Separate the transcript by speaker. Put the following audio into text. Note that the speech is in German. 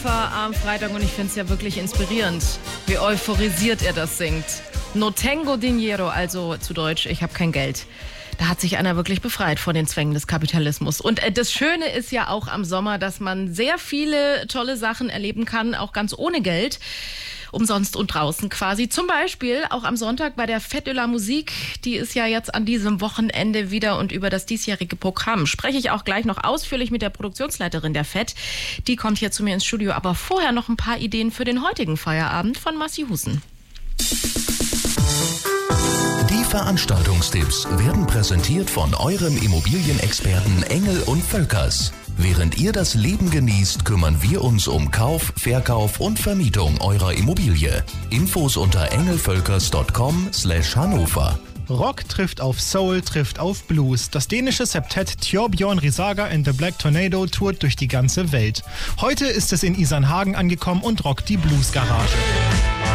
Speaker 1: Hannover am Freitag und ich finde es ja wirklich inspirierend, wie euphorisiert er das singt. No tengo dinero, also zu Deutsch, ich habe kein Geld. Da hat sich einer wirklich befreit von den Zwängen des Kapitalismus. Und das Schöne ist ja auch am Sommer, dass man sehr viele tolle Sachen erleben kann, auch ganz ohne Geld. Umsonst und draußen quasi. Zum Beispiel auch am Sonntag bei der Fête de la Musique. Die ist ja jetzt an diesem Wochenende wieder und über das diesjährige Programm spreche ich auch gleich noch ausführlich mit der Produktionsleiterin der Fête. Die kommt hier zu mir ins Studio. Aber vorher noch ein paar Ideen für den heutigen Feierabend von Massi Husen.
Speaker 2: Die Veranstaltungstipps werden präsentiert von eurem Immobilienexperten Engel und Völkers. Während ihr das Leben genießt, kümmern wir uns um Kauf, Verkauf und Vermietung eurer Immobilie. Infos unter engelvölkers.com/Hannover.
Speaker 3: Rock trifft auf Soul, trifft auf Blues. Das dänische Septett Thorbjørn Risager and the Black Tornado tourt durch die ganze Welt. Heute ist es in Isernhagen angekommen und rockt die Bluesgarage.